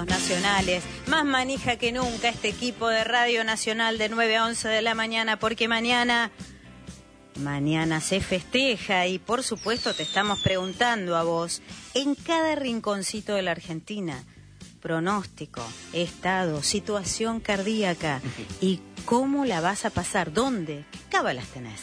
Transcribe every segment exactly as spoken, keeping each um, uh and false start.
todos nacionales. Más manija que nunca este equipo de Radio Nacional de nueve a once de la mañana, porque mañana, mañana se festeja y por supuesto te estamos preguntando a vos, en cada rinconcito de la Argentina, pronóstico, estado, situación cardíaca y cómo la vas a pasar, dónde, qué cábalas tenés.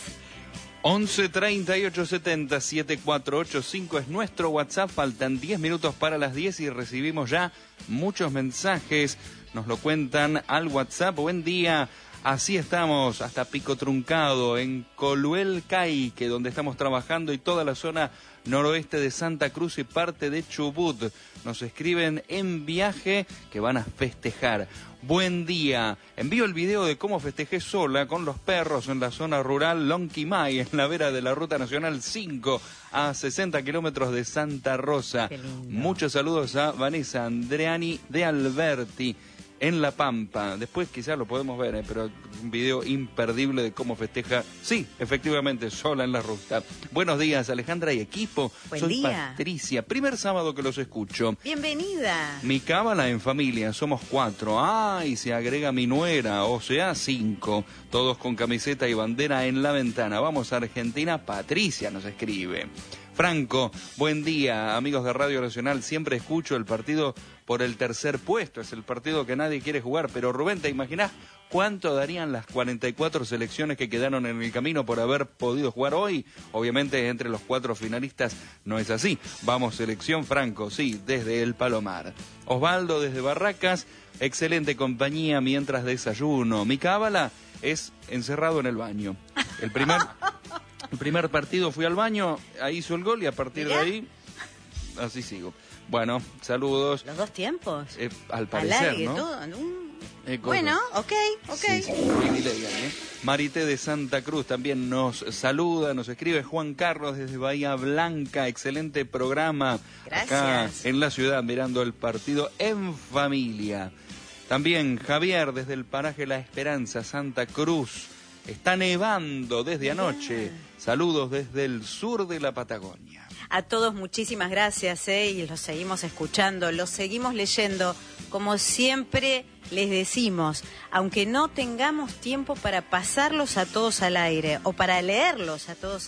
once treinta y ocho setenta setenta y cuatro ochenta y cinco es nuestro WhatsApp. Faltan diez minutos para las diez y recibimos ya muchos mensajes. Nos lo cuentan al WhatsApp. Buen día. Así estamos, hasta Pico Truncado, en Coluel Caique, donde estamos trabajando, y toda la zona noroeste de Santa Cruz y parte de Chubut. Nos escriben en viaje que van a festejar. Buen día. Envío el video de cómo festejé sola con los perros en la zona rural Lonquimay, en la vera de la Ruta Nacional cinco, a sesenta kilómetros de Santa Rosa. Muchos saludos a Vanessa Andreani de Alberti, en La Pampa. Después quizás lo podemos ver, ¿eh? Pero un video imperdible de cómo festeja, sí, efectivamente, sola en la ruta. Buenos días, Alejandra y equipo. Buen Soy día. Patricia, primer sábado que los escucho. Bienvenida. Mi cábala en familia, somos cuatro. Ah, y se agrega mi nuera, o sea, cinco. Todos con camiseta y bandera en la ventana. Vamos a Argentina, Patricia nos escribe. Franco, buen día, amigos de Radio Nacional. Siempre escucho el partido por el tercer puesto. Es el partido que nadie quiere jugar. Pero Rubén, ¿te imaginás cuánto darían las cuarenta y cuatro selecciones que quedaron en el camino por haber podido jugar hoy? Obviamente entre los cuatro finalistas no es así. Vamos, selección Franco, sí, desde el Palomar. Osvaldo desde Barracas, excelente compañía mientras desayuno. Mi cábala es encerrado en el baño. El primer... El primer partido fui al baño, ahí hizo el gol y a partir ¿Mirá? de ahí, así sigo. Bueno, saludos. ¿Los dos tiempos? Eh, al parecer, Al aire, ¿no? todo. Mm. Eh, Bueno, ok, ok. Sí, sí, privilegian, ¿eh? Marité de Santa Cruz también nos saluda, nos escribe Juan Carlos desde Bahía Blanca. Excelente programa. Gracias. Acá en la ciudad mirando el partido en familia. También Javier desde el paraje La Esperanza, Santa Cruz. Está nevando desde anoche. Saludos desde el sur de la Patagonia. A todos muchísimas gracias, ¿eh? Y los seguimos escuchando, los seguimos leyendo. Como siempre les decimos, aunque no tengamos tiempo para pasarlos a todos al aire o para leerlos a todos